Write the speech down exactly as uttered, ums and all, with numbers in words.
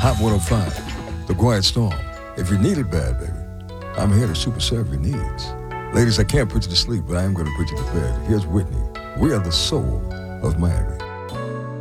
Hot one oh five, The Quiet Storm. If you need it bad, baby, I'm here to super serve your needs. Ladies, I can't put you to sleep, but I am going to put you to bed. Here's Whitney. We are the soul of Miami.